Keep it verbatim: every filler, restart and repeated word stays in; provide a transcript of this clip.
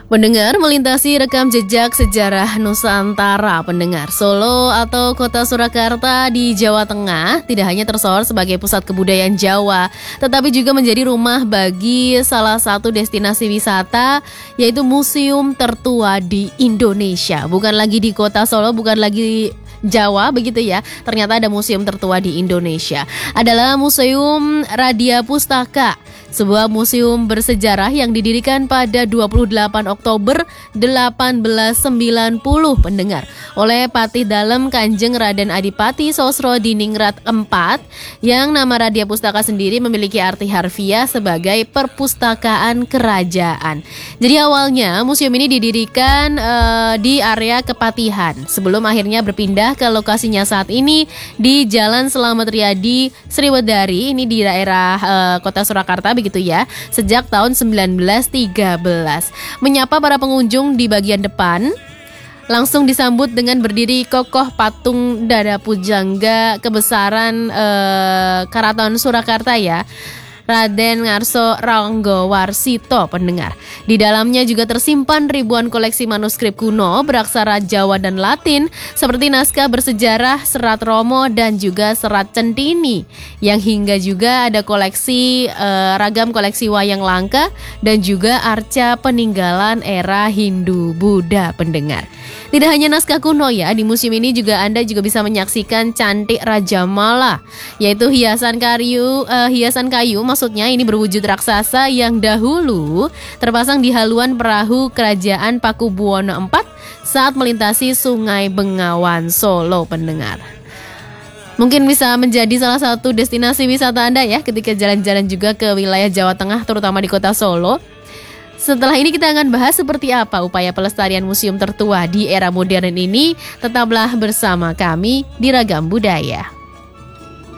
Pendengar, melintasi rekam jejak sejarah Nusantara. Pendengar, Solo atau kota Surakarta di Jawa Tengah tidak hanya tersohor sebagai pusat kebudayaan Jawa, tetapi juga menjadi rumah bagi salah satu destinasi wisata, yaitu museum tertua di Indonesia. Bukan lagi di kota Solo, bukan lagi Jawa begitu ya. Ternyata ada museum tertua di Indonesia. Adalah Museum Radia Pustaka, sebuah museum bersejarah yang didirikan pada dua puluh delapan Oktober delapan belas sembilan puluh, pendengar, oleh Patih Dalem Kanjeng Raden Adipati Sosrodiningrat keempat, yang nama Radia Pustaka sendiri memiliki arti harfiah sebagai perpustakaan kerajaan. Jadi awalnya museum ini didirikan uh, di area Kepatihan sebelum akhirnya berpindah ke lokasinya saat ini di Jalan Selamat Riyadi Sriwedari, ini di daerah uh, kota Surakarta begitu ya, sejak tahun sembilan belas tiga belas. Menyapa para pengunjung di bagian depan, langsung disambut dengan berdiri kokoh patung Dada Pujangga kebesaran uh, Karaton Surakarta ya, Raden Ngarso Ranggawarsita, pendengar. Di dalamnya juga tersimpan ribuan koleksi manuskrip kuno beraksara Jawa dan Latin, seperti naskah bersejarah, serat Romo, dan juga serat Centini. Yang hingga juga ada koleksi eh, ragam koleksi wayang langka dan juga arca peninggalan era Hindu-Buddha, pendengar. Tidak hanya naskah kuno ya, di museum ini juga Anda juga bisa menyaksikan Cantik Raja Mala, yaitu hiasan kayu, uh, hiasan kayu maksudnya ini berwujud raksasa yang dahulu terpasang di haluan perahu Kerajaan Pakubuwono empat saat melintasi Sungai Bengawan Solo, pendengar. Mungkin bisa menjadi salah satu destinasi wisata Anda ya ketika jalan-jalan juga ke wilayah Jawa Tengah, terutama di kota Solo. Setelah ini kita akan bahas seperti apa upaya pelestarian museum tertua di era modern ini. Tetaplah bersama kami di Ragam Budaya.